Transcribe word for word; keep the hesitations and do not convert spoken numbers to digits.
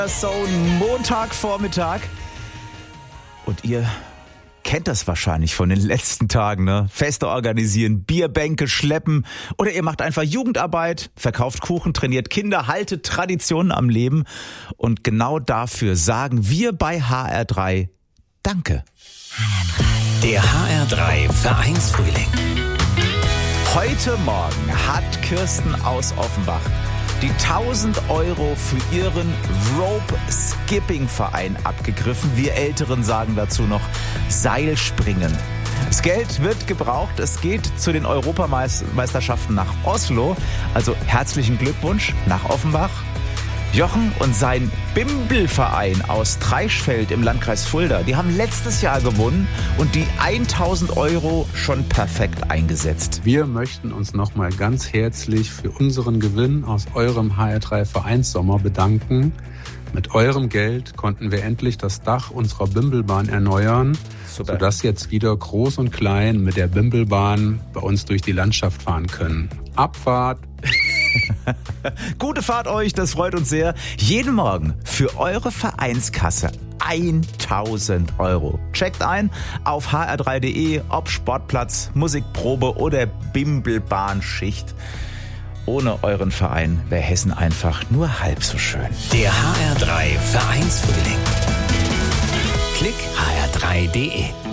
So ein Montagvormittag. Und ihr kennt das wahrscheinlich von den letzten Tagen, ne? Feste organisieren, Bierbänke schleppen oder ihr macht einfach Jugendarbeit, verkauft Kuchen, trainiert Kinder, haltet Traditionen am Leben. Und genau dafür sagen wir bei H R drei Danke. Der H R drei Vereinsfrühling. Heute Morgen hat Kirsten aus Offenbach die tausend Euro für ihren Rope-Skipping-Verein abgegriffen. Wir Älteren sagen dazu noch Seilspringen. Das Geld wird gebraucht. Es geht zu den Europameisterschaften nach Oslo. Also herzlichen Glückwunsch nach Offenbach. Jochen und sein Bimbelverein aus Treichfeld im Landkreis Fulda, die haben letztes Jahr gewonnen und die tausend Euro schon perfekt eingesetzt. Wir möchten uns nochmal ganz herzlich für unseren Gewinn aus eurem H R drei Vereinssommer bedanken. Mit eurem Geld konnten wir endlich das Dach unserer Bimbelbahn erneuern, Super. sodass jetzt wieder Groß und Klein mit der Bimbelbahn bei uns durch die Landschaft fahren können. Abfahrt! Gute Fahrt euch, das freut uns sehr. Jeden Morgen für eure Vereinskasse tausend Euro. Checkt ein auf h r drei punkt d e, ob Sportplatz, Musikprobe oder Bimbelbahnschicht. Ohne euren Verein wäre Hessen einfach nur halb so schön. Der H R drei Vereinsfrühling. Klick h r drei punkt d e.